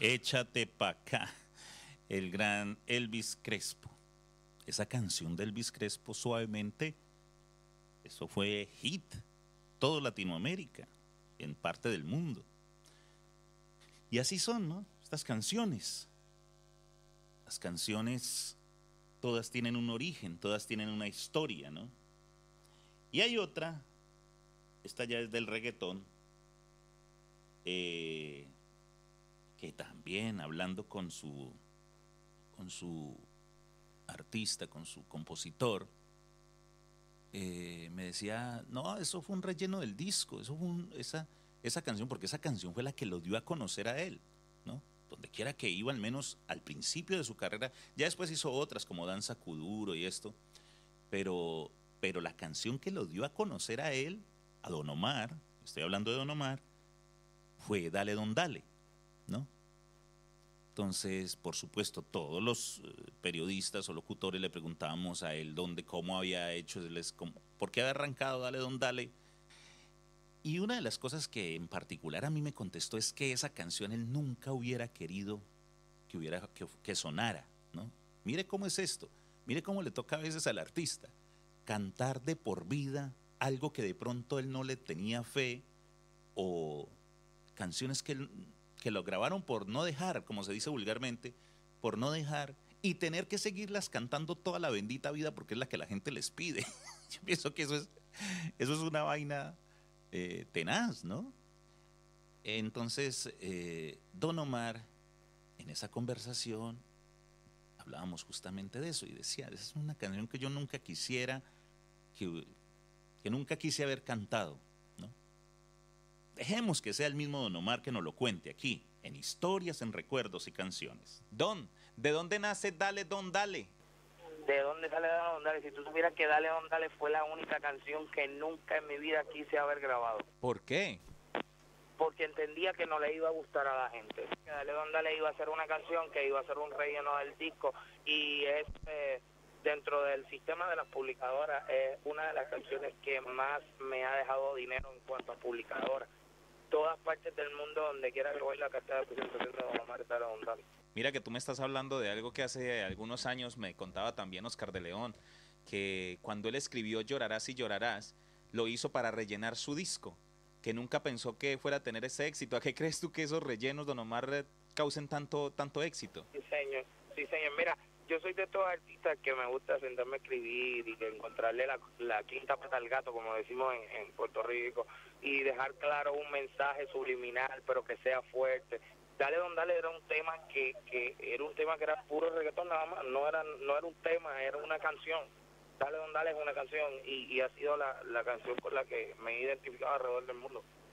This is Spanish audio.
Échate pa' acá, el gran Elvis Crespo. Esa canción de Elvis Crespo, Suavemente, eso fue hit, todo Latinoamérica, en parte del mundo. Y así son, ¿no? Estas canciones. Las canciones, todas tienen un origen, todas tienen una historia, ¿no? Y hay otra, esta ya es del reggaetón, que también hablando con su artista, con su compositor, me decía, no, eso fue un relleno del disco, eso fue esa canción, porque esa canción fue la que lo dio a conocer a él, ¿no? Donde quiera que iba, al menos al principio de su carrera, ya después hizo otras como Danza Kuduro y esto, pero la canción que lo dio a conocer a él, a Don Omar, estoy hablando de Don Omar, fue Dale Don Dale, ¿no? Entonces, por supuesto, todos los periodistas o locutores le preguntábamos a él dónde, cómo había hecho, por qué había arrancado Dale Don Dale. Y una de las cosas que en particular a mí me contestó es que esa canción él nunca hubiera querido que sonara, ¿no? Mire cómo es esto, mire cómo le toca a veces al artista cantar de por vida algo que de pronto él no le tenía fe, o canciones que lo grabaron por no dejar, como se dice vulgarmente, por no dejar, y tener que seguirlas cantando toda la bendita vida porque es la que la gente les pide. Yo pienso que eso es una vaina tenaz, ¿no? Entonces, Don Omar, en esa conversación, hablábamos justamente de eso y decía, esa es una canción que yo nunca quisiera, que nunca quise haber cantado, ¿no? Dejemos que sea el mismo Don Omar que nos lo cuente aquí, en historias, en recuerdos y canciones. Don, ¿de dónde nace Dale Don Dale? ¿De dónde sale Dale Don Dale? Si tú supieras que Dale Don Dale fue la única canción que nunca en mi vida quise haber grabado. ¿Por qué? Porque entendía que no le iba a gustar a la gente. Que Dale Don Dale iba a ser una canción que iba a ser un relleno del disco, y es dentro del sistema de las publicadoras es una de las canciones que más me ha dejado dinero en cuanto a publicadoras. Todas partes del mundo, donde quiera que voy, la carta de presentación de Don Omar, Dale Don Dale. Mira que tú me estás hablando de algo que hace algunos años me contaba también Oscar de León, que cuando él escribió Llorarás y Llorarás, lo hizo para rellenar su disco, que nunca pensó que fuera a tener ese éxito. ¿A qué crees tú que esos rellenos, Don Omar, causen tanto éxito? Sí, señor. Sí, señor. Mira, yo soy de estos artistas que me gusta sentarme a escribir y que encontrarle la quinta pata al gato, como decimos en Puerto Rico, y dejar claro un mensaje subliminal, pero que sea fuerte. Dale Don Dale era un tema que era puro reggaetón nada más, no era un tema, era una canción. Dale Don Dale es una canción, y ha sido la canción con la que me he identificado alrededor del mundo.